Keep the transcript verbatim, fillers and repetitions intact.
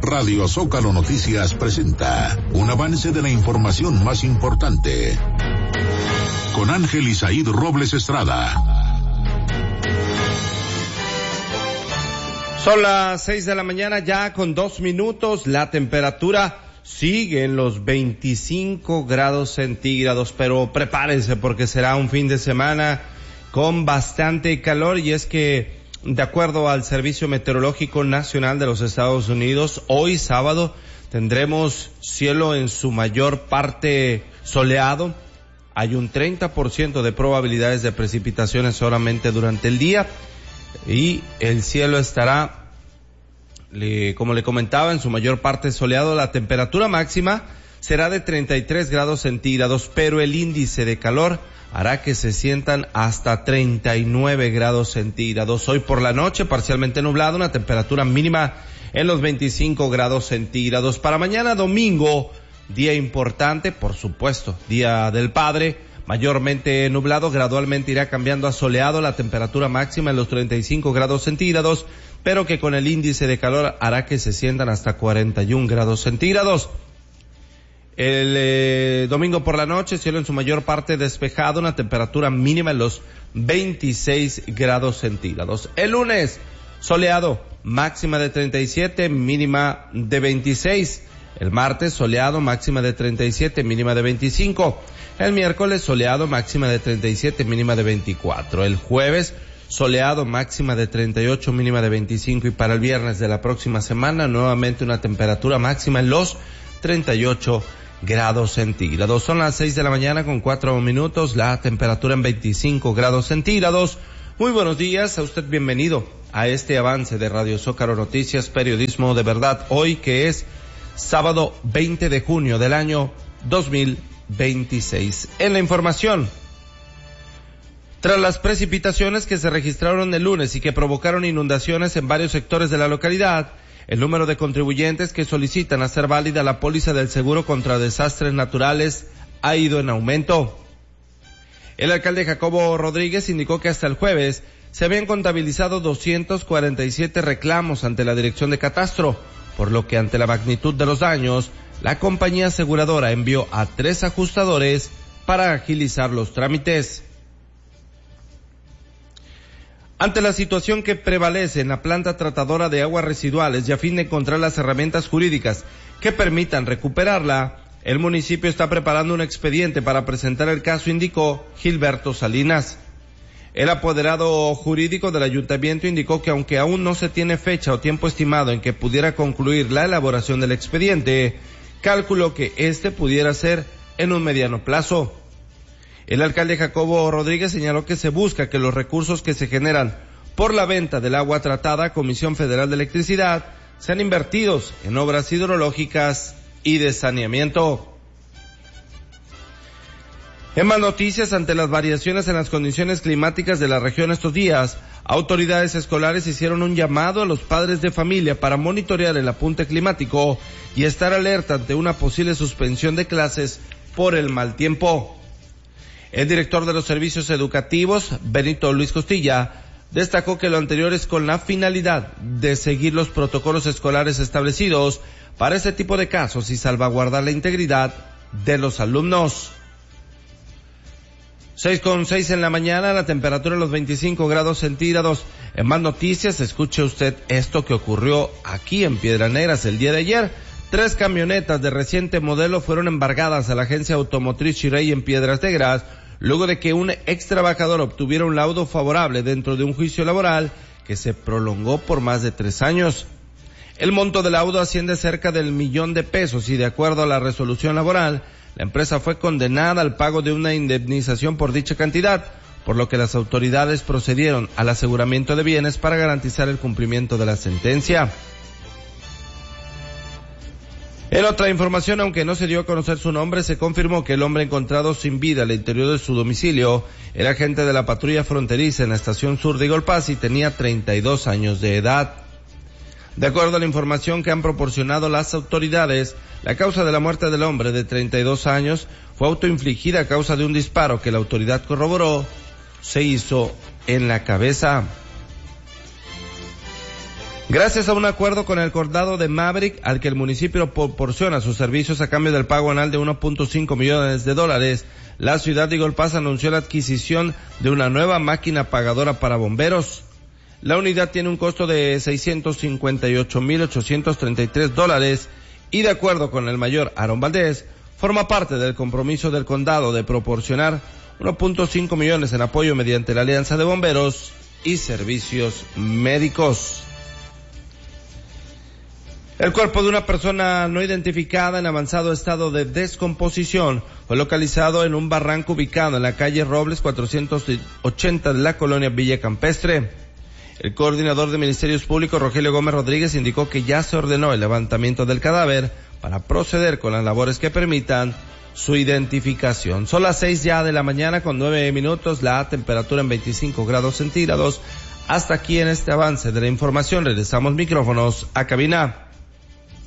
Radio Zócalo Noticias presenta un avance de la información más importante con Ángel Isaíd Robles Estrada. Son las seis de la mañana ya con dos minutos. La temperatura sigue en los veinticinco grados centígrados, pero prepárense porque será un fin de semana con bastante calor, y es que de acuerdo al Servicio Meteorológico Nacional de los Estados Unidos, hoy sábado tendremos cielo en su mayor parte soleado. Hay un treinta por ciento de probabilidades de precipitaciones solamente durante el día, y el cielo estará, le, como le comentaba, en su mayor parte soleado. La temperatura máxima será de treinta y tres grados centígrados, pero el índice de calor hará que se sientan hasta treinta y nueve grados centígrados. Hoy por la noche parcialmente nublado, una temperatura mínima en los veinticinco grados centígrados. Para mañana domingo, día importante, por supuesto, Día del Padre, mayormente nublado, gradualmente irá cambiando a soleado, la temperatura máxima en los treinta y cinco grados centígrados, pero que con el índice de calor hará que se sientan hasta cuarenta y un grados centígrados. El eh, domingo por la noche, cielo en su mayor parte despejado, una temperatura mínima en los veintiséis grados centígrados. El lunes, soleado, máxima de treinta y siete, mínima de veintiséis. El martes, soleado, máxima de treinta y siete, mínima de veinticinco. El miércoles, soleado, máxima de treinta y siete, mínima de veinticuatro. El jueves, soleado, máxima de treinta y ocho, mínima de veinticinco. Y para el viernes de la próxima semana, nuevamente una temperatura máxima en los treinta y ocho grados centígrados. Son las seis de la mañana con cuatro minutos, la temperatura en veinticinco grados centígrados. Muy buenos días, a usted bienvenido a este avance de Radio Zócalo Noticias, periodismo de verdad, hoy que es sábado veinte de junio del año dos mil veintiséis. En la información, tras las precipitaciones que se registraron el lunes y que provocaron inundaciones en varios sectores de la localidad, el número de contribuyentes que solicitan hacer válida la póliza del seguro contra desastres naturales ha ido en aumento. El alcalde Jacobo Rodríguez indicó que hasta el jueves se habían contabilizado doscientos cuarenta y siete reclamos ante la Dirección de Catastro, por lo que ante la magnitud de los daños, la compañía aseguradora envió a tres ajustadores para agilizar los trámites. Ante la situación que prevalece en la planta tratadora de aguas residuales y a fin de encontrar las herramientas jurídicas que permitan recuperarla, el municipio está preparando un expediente para presentar el caso, indicó Gilberto Salinas. El apoderado jurídico del ayuntamiento indicó que aunque aún no se tiene fecha o tiempo estimado en que pudiera concluir la elaboración del expediente, calculó que este pudiera ser en un mediano plazo. El alcalde Jacobo Rodríguez señaló que se busca que los recursos que se generan por la venta del agua tratada a Comisión Federal de Electricidad sean invertidos en obras hidrológicas y de saneamiento. En más noticias, ante las variaciones en las condiciones climáticas de la región estos días, autoridades escolares hicieron un llamado a los padres de familia para monitorear el apunte climático y estar alerta ante una posible suspensión de clases por el mal tiempo. El director de los servicios educativos, Benito Luis Costilla, destacó que lo anterior es con la finalidad de seguir los protocolos escolares establecidos para este tipo de casos y salvaguardar la integridad de los alumnos. Seis con seis en la mañana, la temperatura en los veinticinco grados centígrados. En más noticias, escuche usted esto que ocurrió aquí en Piedras Negras el día de ayer. Tres camionetas de reciente modelo fueron embargadas a la agencia automotriz Chirey en Piedras Negras, luego de que un ex trabajador obtuviera un laudo favorable dentro de un juicio laboral que se prolongó por más de tres años. El monto del laudo asciende cerca del millón de pesos y de acuerdo a la resolución laboral, la empresa fue condenada al pago de una indemnización por dicha cantidad, por lo que las autoridades procedieron al aseguramiento de bienes para garantizar el cumplimiento de la sentencia. En otra información, aunque no se dio a conocer su nombre, se confirmó que el hombre encontrado sin vida al interior de su domicilio era agente de la patrulla fronteriza en la estación sur de Golpaz y tenía treinta y dos años de edad. De acuerdo a la información que han proporcionado las autoridades, la causa de la muerte del hombre de treinta y dos años fue autoinfligida a causa de un disparo que la autoridad corroboró se hizo en la cabeza. Gracias a un acuerdo con el condado de Maverick, al que el municipio proporciona sus servicios a cambio del pago anual de uno punto cinco millones de dólares, la ciudad de Eagle Pass anunció la adquisición de una nueva máquina apagadora para bomberos. La unidad tiene un costo de seiscientos cincuenta y ocho mil ochocientos treinta y tres dólares y, de acuerdo con el mayor Aaron Valdés, forma parte del compromiso del condado de proporcionar uno punto cinco millones en apoyo mediante la Alianza de Bomberos y Servicios Médicos. El cuerpo de una persona no identificada en avanzado estado de descomposición fue localizado en un barranco ubicado en la calle Robles cuatrocientos ochenta de la colonia Villa Campestre. El coordinador de Ministerios Públicos, Rogelio Gómez Rodríguez, indicó que ya se ordenó el levantamiento del cadáver para proceder con las labores que permitan su identificación. Son las seis ya de la mañana con nueve minutos, la temperatura en veinticinco grados centígrados. Hasta aquí en este avance de la información, regresamos micrófonos a cabina.